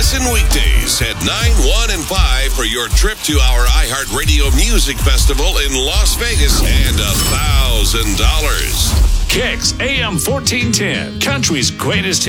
Listen weekdays at 9, 1, and 5 for your trip to our iHeartRadio Music Festival in Las Vegas and $1,000. Kicks AM 1410, country's greatest